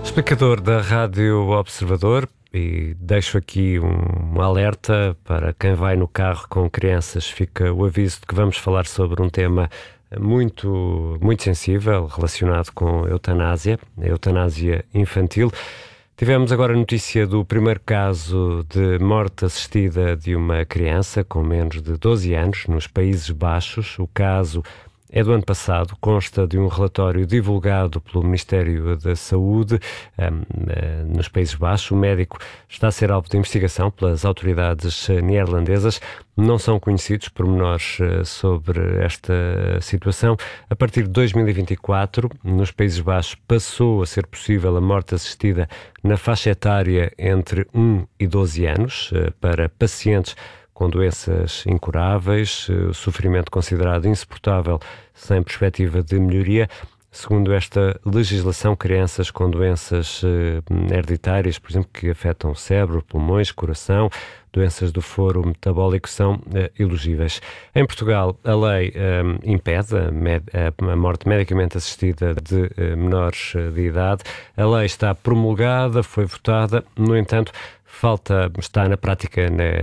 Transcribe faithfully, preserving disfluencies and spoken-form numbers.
Explicador da Rádio Observador, e deixo aqui um alerta para quem vai no carro com crianças. Fica o aviso de que vamos falar sobre um tema muito, muito sensível relacionado com a eutanásia, a eutanásia infantil. Tivemos agora a notícia do primeiro caso de morte assistida de uma criança com menos de doze anos nos Países Baixos. O caso é do ano passado, consta de um relatório divulgado pelo Ministério da Saúde um, nos Países Baixos. O médico está a ser alvo de investigação pelas autoridades neerlandesas. Não são conhecidos pormenores sobre esta situação. A partir de dois mil e vinte e quatro, nos Países Baixos, passou a ser possível a morte assistida na faixa etária entre um e doze anos para pacientes com doenças incuráveis, sofrimento considerado insuportável sem perspectiva de melhoria. Segundo esta legislação, crianças com doenças hereditárias, por exemplo, que afetam o cérebro, pulmões, coração, doenças do foro metabólico, são uh, elegíveis. Em Portugal, a lei um, impede a, med- a morte medicamente assistida de uh, menores de idade. A lei está promulgada, foi votada, no entanto, falta, está na prática na